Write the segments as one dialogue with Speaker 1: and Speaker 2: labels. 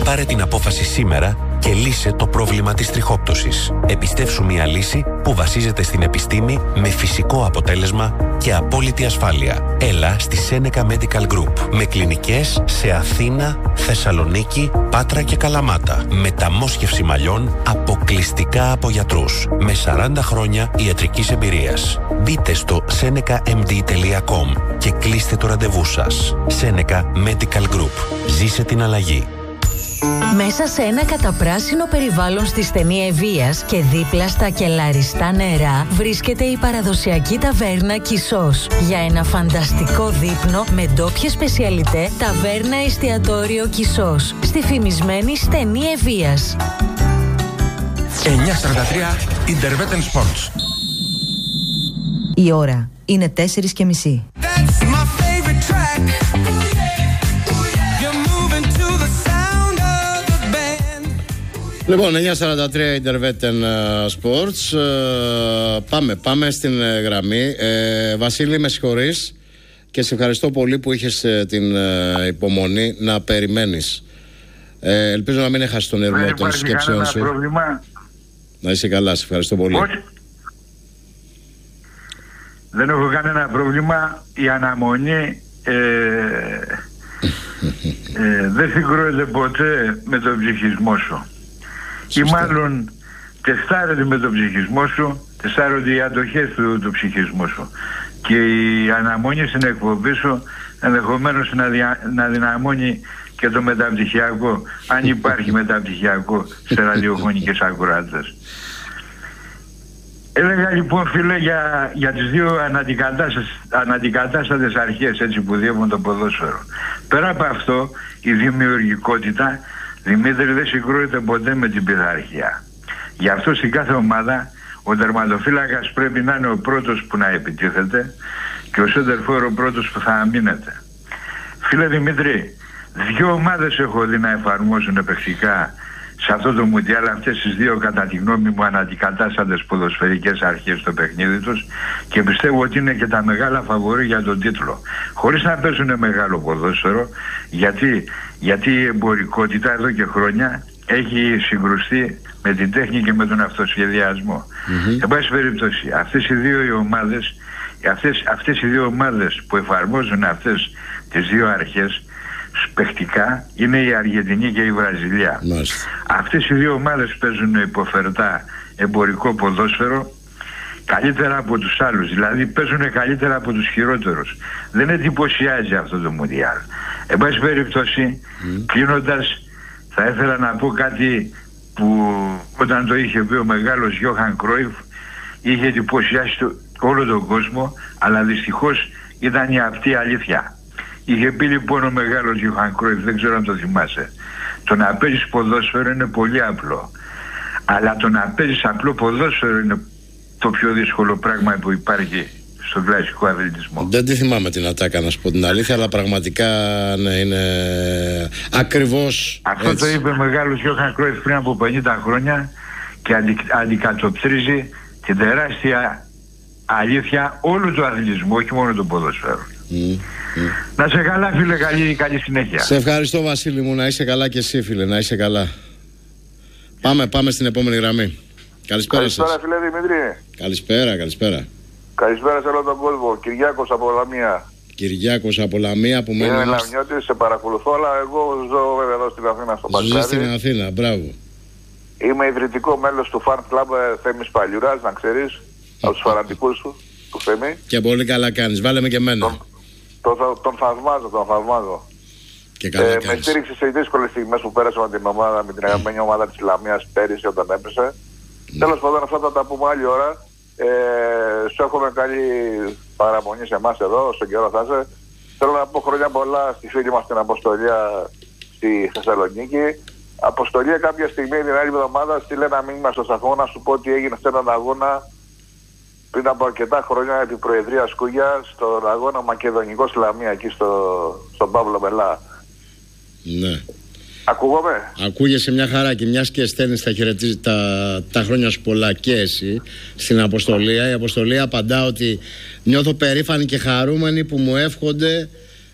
Speaker 1: Πάρε την απόφαση σήμερα και λύσε το πρόβλημα της τριχόπτωσης. Επιστεύσου μια λύση που βασίζεται στην επιστήμη με φυσικό αποτέλεσμα και απόλυτη ασφάλεια. Έλα στη Seneca Medical Group με κλινικές σε Αθήνα, Θεσσαλονίκη, Πάτρα και Καλαμάτα. Μεταμόσχευση μαλλιών αποκλειστικά από γιατρούς με 40 χρόνια ιατρικής εμπειρίας. Μπείτε στο senecamd.com και κλείστε το ραντεβού σας. Seneca Medical Group. Ζήσε την αλλαγή.
Speaker 2: Μέσα σε ένα καταπράσινο περιβάλλον στη στενή Ευβοίας και δίπλα στα κελαριστά νερά βρίσκεται η παραδοσιακή ταβέρνα Κισός. Για ένα φανταστικό δείπνο με ντόπιες σπεσιαλιτέ, ταβέρνα εστιατόριο Κισός στη φημισμένη στενή Ευβοίας.
Speaker 3: 9:43 Interveten Sports.
Speaker 4: Η ώρα είναι 4:30.
Speaker 5: Λοιπόν, 9:43 Interveten Sports. Πάμε στην γραμμή. Βασίλη, με συγχωρείς και σε ευχαριστώ πολύ που είχες την υπομονή να περιμένεις. Ελπίζω να μην έχασεις τον ερμό των σκέψεων σου.
Speaker 6: Πρόβλημα.
Speaker 5: Να είσαι καλά, σε ευχαριστώ πολύ.
Speaker 6: Όχι. Δεν έχω κανένα πρόβλημα. Η αναμονή δεν συγκρούεται ποτέ με τον ψυχισμό σου. Ή μάλλον τεστάρεται με τον ψυχισμό σου, τεστάρονται οι αντοχές του ψυχισμού σου. Και η αναμονή στην εκπομπή σου ενδεχομένως να δυναμώνει και το μεταπτυχιακό, αν υπάρχει μεταπτυχιακό σε ραδιοφωνικές ακροάτες. Έλεγα λοιπόν, φίλε, για τις δύο αναντικατάστατες αρχές, έτσι, που διεύουν το ποδόσφαιρο. Πέρα από αυτό, η δημιουργικότητα, Δημήτρη, δεν συγκρούεται ποτέ με την πειθαρχία. Γι' αυτό στην κάθε ομάδα ο τερματοφύλακας πρέπει να είναι ο πρώτος που να επιτίθεται και ο σέντερφορ ο πρώτος που θα αμήνεται. Φίλε Δημήτρη, δύο ομάδες έχω δει να εφαρμόζουν επεξικά σε αυτό το Μουντιάλ αυτές τις δύο, κατά τη γνώμη μου, αναντικατάστατες ποδοσφαιρικές αρχές στο παιχνίδι τους, και πιστεύω ότι είναι και τα μεγάλα φαβορί για τον τίτλο. Χωρίς να παίζουν μεγάλο ποδόσφαιρο, γιατί η εμπορικότητα εδώ και χρόνια έχει συγκρουστεί με την τέχνη και με τον αυτοσχεδιασμό. Εν πάση περιπτώσει, αυτές οι δύο ομάδες που εφαρμόζουν αυτές τις δύο αρχές παιχτικά είναι η Αργεντινή και η Βραζιλία. Αυτές οι δύο ομάδες παίζουν υποφερτά εμπορικό ποδόσφαιρο καλύτερα από τους άλλους, δηλαδή παίζουν καλύτερα από τους χειρότερους. Δεν εντυπωσιάζει αυτό το Μουντιάλ. Εν πάση περιπτώσει, κλείνοντας, θα ήθελα να πω κάτι που όταν το είχε πει ο μεγάλος Γιώχαν Κρόιφ είχε εντυπωσιάσει όλο τον κόσμο, αλλά δυστυχώς ήταν η απτή αλήθεια. Είχε πει λοιπόν ο μεγάλος Γιώχαν Κρόιφ, δεν ξέρω αν το θυμάσαι, το να παίζεις ποδόσφαιρο είναι πολύ απλό, αλλά το να παίζεις απλό ποδόσφαιρο είναι το πιο δύσκολο πράγμα που υπάρχει στον κλασικό αθλητισμό. Δεν τη θυμάμαι την ατάκα, να σου πω την αλήθεια, αλλά πραγματικά ναι, είναι ακριβώς αυτό έτσι. Το είπε ο μεγάλος Γιώχαν Κρόιφ πριν από 50 χρόνια και αντικατοπτρίζει την τεράστια αλήθεια όλου του αθλητισμού, όχι μόνο του ποδοσφαίρου. Να είσαι καλά, φίλε, καλή συνέχεια. Σε ευχαριστώ, Βασίλη μου, να είσαι καλά και εσύ, φίλε, να είσαι καλά. Πάμε στην επόμενη γραμμή. Καλησπέρα σας. Καλησπέρα, φίλε Δημήτρη. Καλησπέρα. Καλησπέρα σε όλο τον κόσμο. Κυριάκος από Λαμία. Κυριάκος από Λαμία που μένει. Είμαι Λαμιώτης, σε παρακολουθώ, αλλά εγώ ζω βέβαια εδώ στην Αθήνα, στο Πασχάρι. Ζω στην Αθήνα, μπράβο. Είμαι ιδρυτικό μέλος του Fan Club Θέμης Παλιουράς, να ξέρεις, από τους φανατικούς του Θέμη. Και πολύ καλά κάνεις, βάλε με και εμένα. Τον θαυμάζω. Και καλά με στήριξε σε δύσκολες στιγμές που πέρασε με την ομάδα, με την αγαπημένη ομάδα της Λαμίας πέρυσι όταν έπεσε. Τέλος πάντων, αυτά θα τα πούμε άλλη ώρα. Σου εύχομαι καλή παραμονή σε εμάς εδώ, στον καιρό θα είσαι. Θέλω να πω χρόνια πολλά στη φίλη μας την Αποστολία στη Θεσσαλονίκη. Αποστολία, κάποια στιγμή την άλλη εβδομάδα στείλε ένα μήνυμα στο σταθμό να σου πω ότι έγινε σε έναν αγώνα πριν από αρκετά χρόνια επί Προεδρία Σκούγια, στον αγώνα Μακεδονικός Λαμία, εκεί στον Παύλο Μελά. Ναι. Ακούγομαι. Ακούγεσαι μια χαρά, και μιας και στέλνεις τα χρόνια σου πολλά και εσύ στην Αποστολία. Η Αποστολία απαντά ότι νιώθω περήφανη και χαρούμενη που μου εύχονται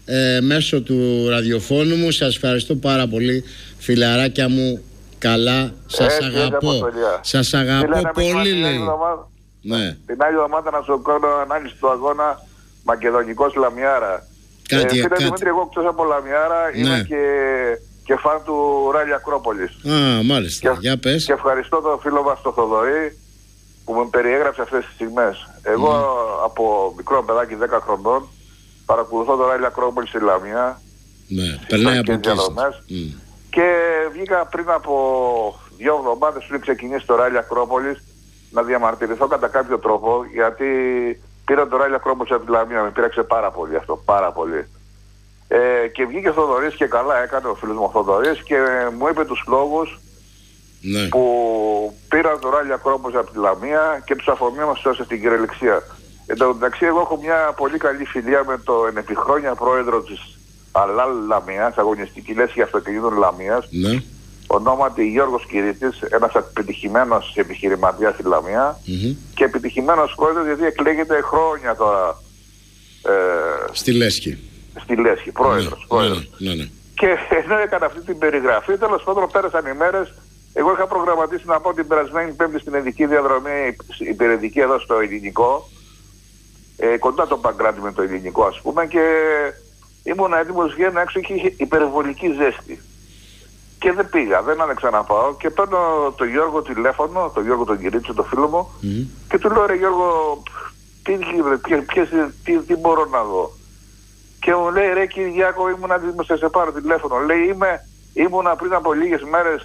Speaker 5: μέσω του ραδιοφώνου μου. Σας ευχαριστώ πάρα πολύ, φιλαράκια μου. Καλά, σας αγαπώ. Σας αγαπώ πολύ, λέει. Ναι.
Speaker 7: Την άλλη εβδομάδα να σου κάνω ανάλυση του αγώνα Μακεδονικός Λαμιάρα. Φίλε Δημήτρη, εγώ εκτός από Λαμιάρα είμαι και φαν του Ράλι Ακρόπολης.
Speaker 5: Μάλιστα. Για πες.
Speaker 7: Και ευχαριστώ τον φίλο μας τον Θοδωρή που με περιέγραψε αυτές τις στιγμές. Εγώ από μικρό παιδάκι 10 χρονών παρακολουθώ το Ράλι Ακρόπολης στη Λαμία.
Speaker 5: Ναι, περνάει από εκεί.
Speaker 7: Και βγήκα πριν από 2 εβδομάδες πριν ξεκινήσει το Ράλι Ακρόπολης να διαμαρτυρηθώ κατά κάποιο τρόπο, γιατί πήρα το Ράλι Ακρόπολης από τη Λαμία, με πήραξε πάρα πολύ αυτό, πάρα πολύ. Και βγήκε ο Θοδωρής και καλά έκανε ο φίλος μου ο Θοδωρής και μου είπε τους λόγους που πήραν το Ράλι Ακρόπολης από τη Λαμία και τους αφομοίωμαστε στην κυριολεξία. Εν τω μεταξύ, εγώ έχω μια πολύ καλή φιλία με τον επιχρόνια πρόεδρο της ΑΛΑΛ Λαμίας, αγωνιστική λέσχη αυτοκινήτων Λαμίας, ονόματι Γιώργος Κυρίτης, ένας επιτυχημένος επιχειρηματίας στη Λαμία και επιτυχημένος πρόεδρος, γιατί εκλέγεται χρόνια τώρα
Speaker 5: στη Λέσχη.
Speaker 7: Στη Λέσχη, πρόεδρος.
Speaker 5: Ναι.
Speaker 7: Και ενώ έκανα αυτή την περιγραφή, τέλος πάντων πέρασαν οι μέρες. Εγώ είχα προγραμματίσει να πάω την περασμένη Πέμπτη στην ειδική διαδρομή, υπερεδική εδώ στο Ελληνικό, κοντά το Παγκράτη με το Ελληνικό ας πούμε, και ήμουν έτοιμος, βγαίνω έξω και είχε υπερβολική ζέστη. Και δεν πήγα, δεν άνοιξα να πάω και παίρνω τον Γιώργο τηλέφωνο, τον Γιώργο τον Κυρίτσο, τον φίλο μου, και του λέω, ρε Γιώργο, τι μπορώ να δω. Και μου λέει, ρε Κυριάκο, ήμουνα έτοιμος να σε πάρω τηλέφωνο. Λέει, ήμουνα πριν από λίγες μέρες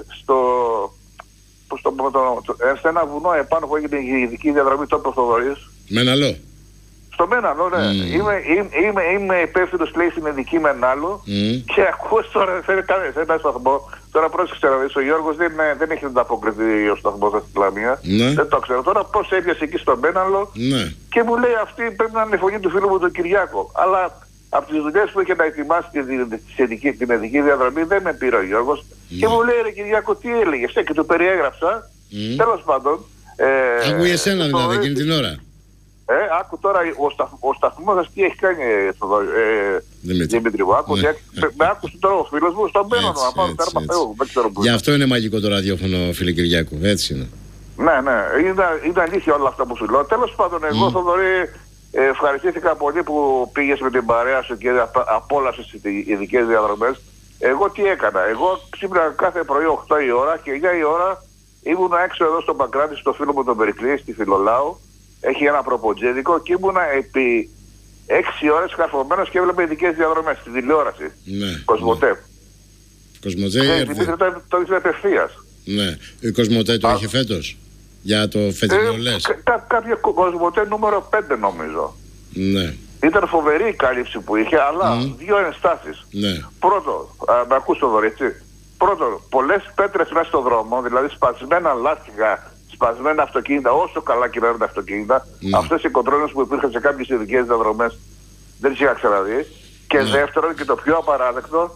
Speaker 7: σε ένα βουνό επάνω που έγινε η ειδική διαδρομή τόπο Θοδωρής.
Speaker 5: Μεναλό.
Speaker 7: Στο Μέναλο, ναι. Είμαι υπεύθυνος, λέει, στην ειδική Μενάλο και ακούω τώρα σε ένα σταθμό. Τώρα πρόσεξε να δεις, ο Γιώργος δεν έχει ανταποκριθεί ο σταθμός στη Λαμία. Δεν το ξέρω τώρα πώς έπιασε εκεί στο Μέναλο και μου λέει, αυτή πρέπει να είναι η φωνή του φίλου μου τον Κυριάκο. Αλλά από τις δουλειές που είχε να ετοιμάσει την ειδική διαδρομή δεν με πήρε ο Γιώργος και μου λέει, ρε Κυριάκο, τι έλεγες, και του περιέγραψα. Τέλος πάντων.
Speaker 5: Άκουγε εσένα δηλαδή εκείνη την ώρα.
Speaker 7: Άκου τώρα ο σταθμός σας τι έχει κάνει, Δημήτρη μου. Με άκουσε τώρα ο φίλος μου στον Πένονο να πάω τέρμα Θεού.
Speaker 5: Γι' αυτό είναι μαγικό το ραδιόφωνο, φίλε Κυριάκου. Έτσι είναι.
Speaker 7: Ναι, είναι αλήθεια όλα αυτά που σου λέω. Τέλος πάντων, εγώ Θοδωρή ευχαριστήθηκα πολύ που πήγες με την παρέα σου και απόλαυσες τις ειδικές διαδρομές. Εγώ τι έκανα, εγώ ξύπνα κάθε πρωί 8 η ώρα και 9 η ώρα ήμουν έξω εδώ στο Παγκράτη, στο φίλο μου τον Περικλή, στη Φιλολάου. Έχει ένα προποτζέδικο και ήμουνα επί 6 ώρες καρφωμένος και έβλεπα ειδικές διαδρομές στη τηλεόραση. Κοσμοτέ.
Speaker 5: Κοσμοτέ
Speaker 7: το είχε απευθείας.
Speaker 5: Ναι. Η Κοσμοτέ το είχε φέτος. Για το φετινό λες.
Speaker 7: Κάποια Κοσμοτέ νούμερο 5 νομίζω.
Speaker 5: Ναι.
Speaker 7: Ήταν φοβερή η κάλυψη που είχε, αλλά δύο ενστάσεις. Πρώτο, με ακούς το δωρετσι. Πρώτο, πολλές πέτρες μέσα στον δρόμο, δηλαδή σπασμένα λάστιχα, σπασμένα αυτοκίνητα, όσο καλά κινούνται τα αυτοκίνητα. Αυτές οι κοντρόλες που υπήρχαν σε κάποιες ειδικές διαδρομές δεν τις είχα ξαναδεί. Και δεύτερον, και το πιο απαράδεκτο,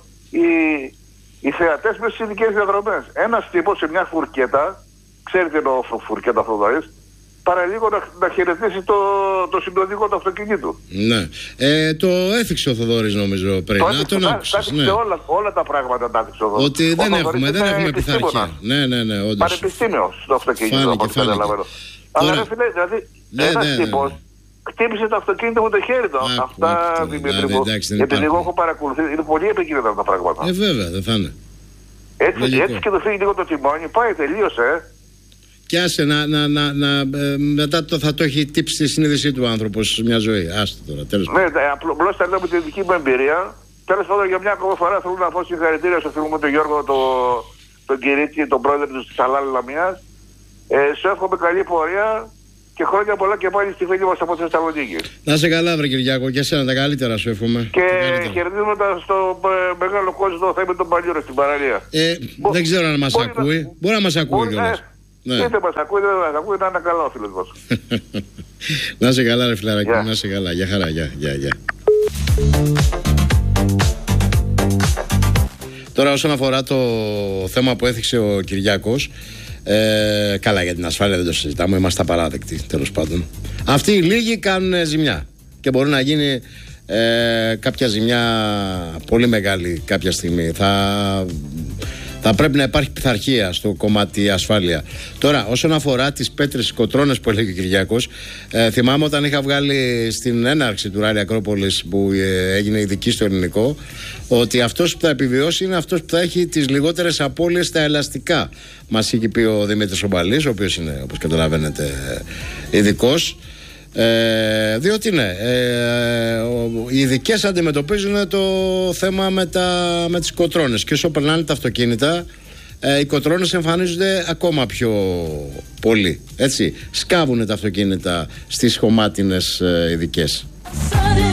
Speaker 7: οι θεατές μέσα στις ειδικές διαδρομές. Ένας τύπος σε μια φουρκέτα, ξέρετε το φουρκέτα Θοδωρής, παραλίγο να χαιρετήσει το συνοδηγό του αυτοκινήτου.
Speaker 5: Ναι. Το έθιξε ο Θοδωρής νομίζω πριν. Τον άκουσες.
Speaker 7: Ναι. Όλα τα πράγματα τα έθιξε ο Θοδωρής.
Speaker 5: Ότι δεν έχουμε πειθαρχία. Ναι, όντως.
Speaker 7: Πανεπιστήμιος στο αυτοκίνητο, όπως καταλαβαίνω. Αλλά ρε φίλε, δηλαδή ένας τύπος χτύπησε το αυτοκίνητο με το χέρι του. Αυτά, Δημήτρη μου, επειδή εγώ έχω παρακολουθήσει, είναι πολύ επικίνδυνα τα πράγματα.
Speaker 5: Βέβαια, δεν θα είναι.
Speaker 7: Έτσι και το φύγει λίγο το τιμόνι, πάει, τελείωσε.
Speaker 5: Και άσε μετά θα το έχει τύψει στη συνείδησή του άνθρωπος μια ζωή. Άστο τώρα, τέλος πάντων.
Speaker 7: Ναι, απλώς τα λέω με τη δική μου εμπειρία. Τέλος πάντων, για μια ακόμα φορά θέλω να πω συγχαρητήρια στο φίλο μου τον Γιώργο, τον Κυρίτσι, τον πρόεδρο της ΑΛΑΛ Λαμίας. Σου εύχομαι καλή πορεία και χρόνια πολλά και πάλι στη φίλη μας από τη Θεσσαλονίκη. Να
Speaker 5: είσαι καλά, βρε Κυριάκο, και εσένα τα καλύτερα σου εύχομαι.
Speaker 7: Και χαιρετίζοντα στο μεγάλο κόσμο θα είμαι τον Παλιούρο στην παραλία.
Speaker 5: Δεν ξέρω αν μας ακούει. Μπορεί να μας ακούει κιόλας.
Speaker 7: Ναι. Είτε μας ακούει, δεν μας ακούει, να είναι καλά ο φίλος μας.
Speaker 5: Να είσαι καλά ρε φιλαράκι, να είσαι καλά. Γεια χαρά, γεια. Τώρα όσον αφορά το θέμα που έθιξε ο Κυριάκος, καλά, για την ασφάλεια δεν το συζητάμε, είμαστε απαράδεκτοι τέλος πάντων. Αυτοί οι λίγοι κάνουν ζημιά και μπορεί να γίνει κάποια ζημιά πολύ μεγάλη κάποια στιγμή. Θα πρέπει να υπάρχει πειθαρχία στο κομμάτι ασφάλεια. Τώρα, όσον αφορά τις πέτρες κοτρώνες που έλεγε ο Κυριάκος, θυμάμαι όταν είχα βγάλει στην έναρξη του Ράλι Ακρόπολης που έγινε ειδική στο ελληνικό, ότι αυτός που θα επιβιώσει είναι αυτός που θα έχει τις λιγότερες απώλειες στα ελαστικά. Μας είχε πει ο Δημήτρης Ομπαλής, ο οποίος είναι, όπως καταλαβαίνετε, ειδικός. Διότι ναι, οι ειδικές αντιμετωπίζουν το θέμα με τις κοτρώνες, και όσο περνάνε τα αυτοκίνητα, οι κοτρώνες εμφανίζονται ακόμα πιο πολύ, έτσι, σκάβουν τα αυτοκίνητα στις χωμάτινες ειδικές.